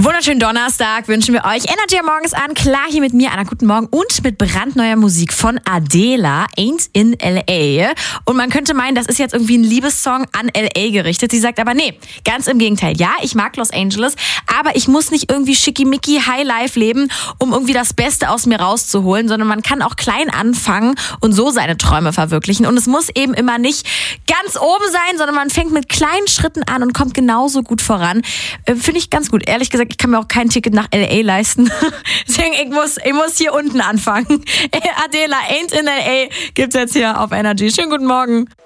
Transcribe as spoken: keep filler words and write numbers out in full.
Wunderschönen Donnerstag wünschen wir euch. Energy am Morgens an. Klar hier mit mir, Anna, guten Morgen. Und mit brandneuer Musik von Adela, Ain't in L A. Und man könnte meinen, das ist jetzt irgendwie ein Liebessong an L A gerichtet. Sie sagt aber nee, ganz im Gegenteil. Ja, ich mag Los Angeles, aber ich muss nicht irgendwie schickimicki High Life leben, um irgendwie das Beste aus mir rauszuholen, sondern man kann auch klein anfangen und so seine Träume verwirklichen. Und es muss eben immer nicht ganz oben sein, sondern man fängt mit kleinen Schritten an und kommt genauso gut voran. Äh, Finde ich ganz gut. Ehrlich gesagt, ich kann mir auch kein Ticket nach L A leisten. Deswegen, ich muss, ich muss hier unten anfangen. Adela, Ain't in L A gibt's jetzt hier auf Energy. Schönen guten Morgen.